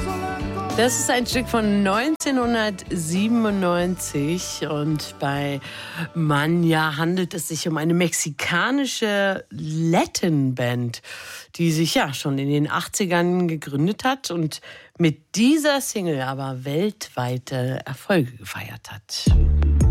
Das ist ein Stück von 1997 und bei Manja handelt es sich um eine mexikanische Latin-Band, die sich ja schon in den 80ern gegründet hat und mit dieser Single aber weltweite Erfolge gefeiert hat.